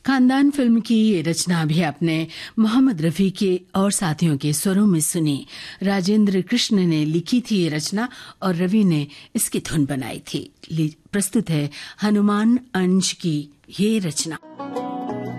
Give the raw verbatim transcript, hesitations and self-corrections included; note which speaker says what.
Speaker 1: खानदान फिल्म की ये रचना भी आपने मोहम्मद रफ़ी के और साथियों के स्वरों में सुनी। राजेंद्र कृष्ण ने लिखी थी ये रचना और रवि ने इसकी धुन बनाई थी। प्रस्तुत है हनुमान अंश की ये रचना।